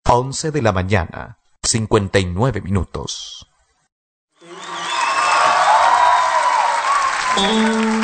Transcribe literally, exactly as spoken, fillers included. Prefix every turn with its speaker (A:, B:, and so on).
A: Once de la mañana, cincuenta y nueve minutos.